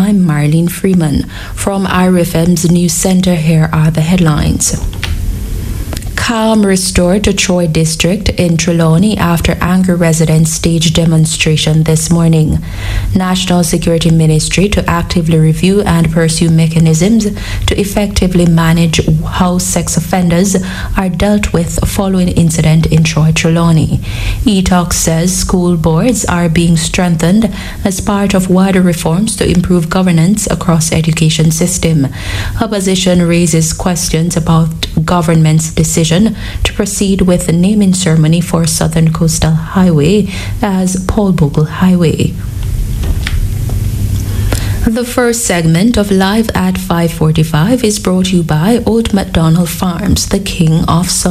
I'm Marlene Freeman. From IRFM's News Center, here are the headlines. Calm restored to Troy District in Trelawney after angry residents staged demonstration this morning. National Security Ministry to actively review and pursue mechanisms to effectively manage how sex offenders are dealt with following incident in Troy Trelawney. ETOX says school boards are being strengthened as part of wider reforms to improve governance across the education system. Opposition raises questions about government's decision to proceed with the naming ceremony for Southern Coastal Highway as Paul Bogle Highway. The first segment of Live at 5:45 is brought to you by Old MacDonald Farms, the king of